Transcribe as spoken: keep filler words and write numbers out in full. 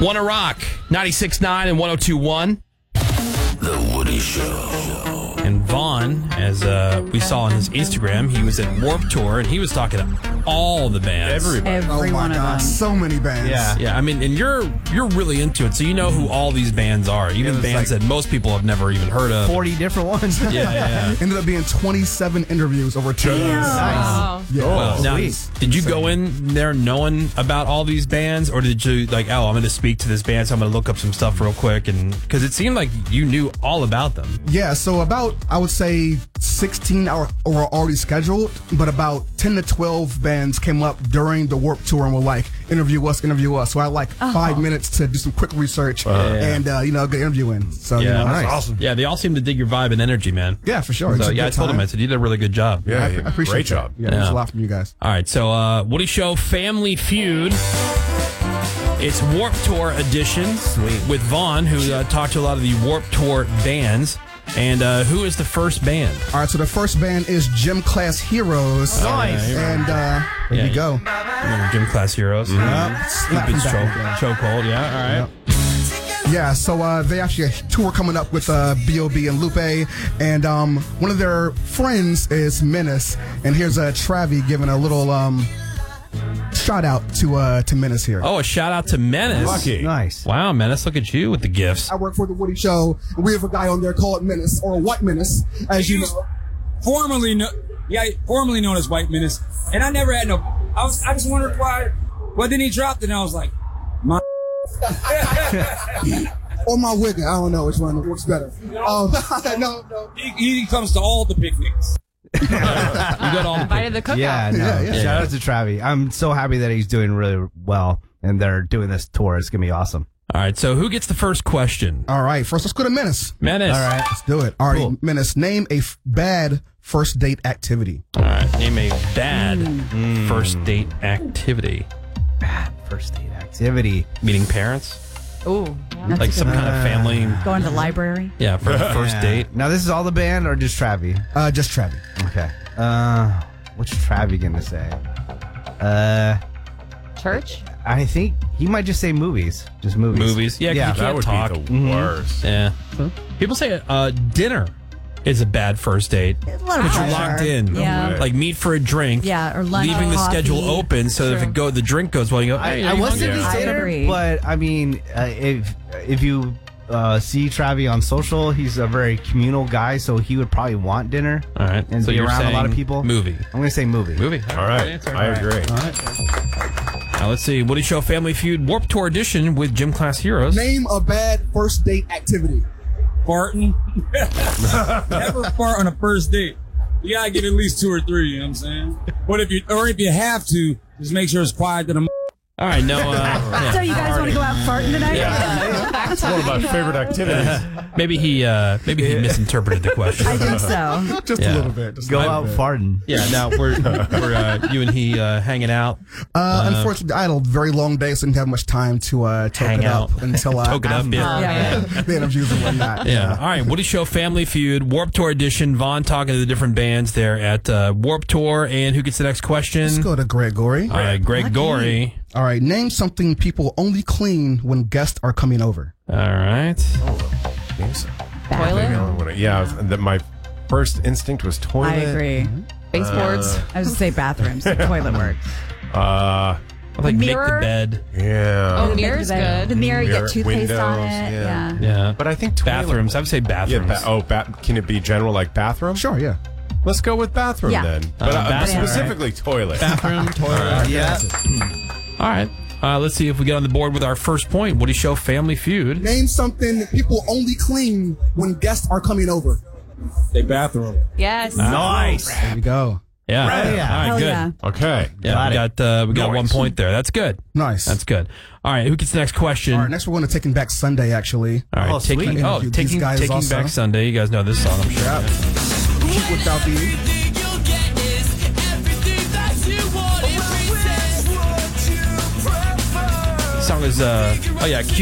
Wanna Rock, ninety-six point nine and one oh two point one. The Woody Show. And Vaughn, as uh, we saw on his Instagram, he was at Warped Tour, and he was talking to all the bands. Everybody. Every Oh my one of God, them. so many bands. Yeah. Yeah, I mean, and you're you're really into it, so you know who all these bands are, even was bands like that most people have never even heard of. forty different ones. Yeah, yeah, yeah. Ended up being twenty-seven interviews over two years. Nice. Yeah. Well, now, sweet. did you go in there knowing about all these bands, or did you like, oh, I'm going to speak to this band, so I'm going to look up some stuff real quick, and because it seemed like you knew all about them. Yeah, so about, I would say, sixteen are, were already scheduled, but about ten to twelve bands came up during the Warped Tour and were like, interview us, interview us. So I had like five minutes to do some quick research and, uh, you know, get interviewing. So, you know, nice. awesome. Yeah, they all seem to dig your vibe and energy, man. yeah, for sure. It's So, a yeah, I good told him, time. I said, you did a really good job. Yeah, I, yeah. I appreciate Great that. job. Yeah, there's Yeah. a lot from you guys. All right, so uh, Woody Show Family Feud. It's Warped Tour edition. Sweet. With Vaughn, who uh, talked to a lot of the Warped Tour bands. And uh, who is the first band? All right, so the first band is Gym Class Heroes. Nice. And uh, there Yeah, you go. Remember Gym Class Heroes? Yep. Stupid Back. choke, chokehold, yeah, all right. Yeah, so uh, they actually have a tour coming up with uh, B O B and Lupe, and um, one of their friends is Menace, and here's uh, Travi giving a little um, shout out to uh, to Menace here. Oh, a shout out to Menace. Lucky. Nice. Wow, Menace, look at you with the gifts. I work for the Woody Show, and we have a guy on there called Menace, or White Menace, as you know. formerly no, yeah, formerly known as White Menace, and I never had no. I was, I just wondered why. Well, then he dropped it, and I was like, my. Or my wig, I don't know which one works better. Um, no, no. He, he comes to all the picnics. You got all the Invited the cookout. Yeah, no. Yeah, yeah. Shout out to Travi. I'm so happy that he's doing really well, and they're doing this tour. It's gonna be awesome. All right, so who gets the first question? All right, first let's go to Menace. Menace. All right. Let's do it. All right, Cool. Menace, name a f- bad first date activity. All right, name a bad first date activity. Bad first date activity. Meeting parents? Ooh. Like some kind of family. Going to the library. Yeah, for the first Yeah. date. Now, this is all the band or just Travi? Uh, just Travi. Okay. Uh, what's Travi gonna say? Uh, Church? I think he might just say movies. Just movies. Movies. Yeah, 'cause Yeah. you That can't would talk. be the worst. Yeah. People say uh, dinner is a bad first date. A lot of But you're pressure. locked in. Yeah. Like meet for a drink. Yeah, or lunch, Leaving the coffee. schedule open so that if True. it go, the drink goes well, you go, hey, I, I you wasn't hungry? yeah. I dinner, agree. but I mean, uh, if if you uh, see Travi on social, he's a very communal guy, so he would probably want dinner. All right. And so be you're around a lot of saying people. Movie. I'm gonna say movie. Movie. All right. Good answer. I agree. Now let's see. Woody Show Family Feud Warped Tour edition with Gym Class Heroes. Name a bad first date activity. Farting. Never fart on a first date. You gotta get at least two or three. You know what I'm saying? But if you, or if you have to, just make sure it's quiet to the. All right, no. Uh, yeah. So you guys want to go out farting tonight? It's one of my favorite activities. Maybe he uh, maybe he misinterpreted the question. I think so. Just Yeah. a little bit. Just a Go little out bit. farting. Yeah, now we're we're uh, you and he uh, hanging out. Uh, unfortunately, I had a very long day, so I didn't have much time to uh, toke Hang it up out. until uh, Toke it up, after yeah. Yeah. the interviews and whatnot. Yeah. All right. Woody Show Family Feud Warped Tour edition. Vaughn talking to the different bands there at uh, Warped Tour, and who gets the next question? Let's go to Gregory. All right, Greg Gorey. All right, name something people only clean when guests are coming over. All right. Toilet? Yeah, that my first instinct was toilet. I agree. Baseboards? I was going to say bathrooms. Toilet work. Uh, I like make the mirror? bed. yeah. Oh, the mirror's good. The mirror, you Mirror, get toothpaste on windows, it. yeah. Yeah. Yeah. But I think toilet. Bathrooms. I would say Yeah, bathrooms. ba- oh, ba- can it be general like bathroom? Sure, yeah. Let's go with bathroom Yeah. then. But Uh, uh, bathroom. specifically toilet. Bathroom, toilet. Yeah. All right. Uh, let's see if we get on the board with our first point. Woody Show Family Feud. Name something people only clean when guests are coming over. They bathroom. Yes. Nice. There you go. Yeah. Right. All right. Hell Good. yeah. Okay. Yeah, Got we it. got uh, we got Nice. one point there. That's good. Nice. That's good. All right, who gets the next question? All right, next we're going to Taking Back Sunday, actually. All right, Oh, taking sweet. oh Interview these taking guys taking also. back Sunday. You guys know this song, I'm sure. Yeah. Keep without the... This song is uh oh yeah, Q